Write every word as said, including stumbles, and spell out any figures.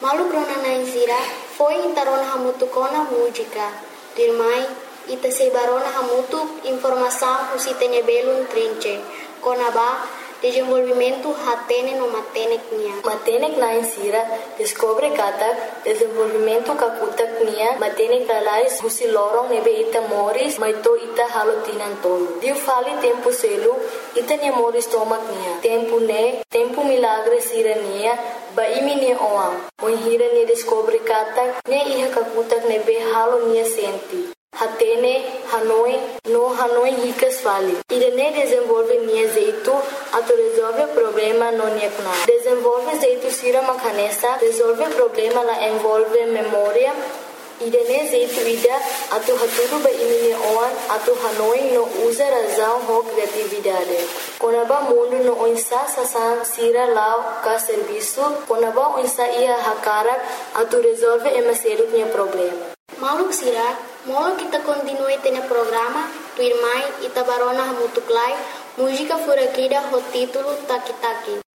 Malu grona na insira foi intarona hamutu kona música. Dirmai ita sebarona hamutu informação usitene belun trinche. Kona ba desenvolvimento hatene no matenek nia. Matenek na insira descobre katak desenvolvimento kakutak nia matenek lalais husi lorong nebe ita moris maito ita halotinan tolo. Diu fali tempo selu ita nia moris tomak nia. Tempo ne, tempo milagre sira nia ba imi nia oam. Moihira nia descobre katak ne iha kakutak nebe halo nia senti. Hatene, Hanoi, no Hanoi ricas fali. Irene desenvolve nia jeito, ato resolve problema no nia kuna. Desenvolve jeito sira makanesa, resolve problema la envolve memória. Irene jeito ida, ato haturu ba imine oan, ato Hanoi no usa razão ho criatividade. Konaba mundo no onsa sasan sira lao ka serviço, konaba onsa ia hakarak, ato resolve emaselu nia problema. Maluk sira, molo kita continue tene programa, tu irmai ita barona hamutuklai, música furakida ho título Taki Taki.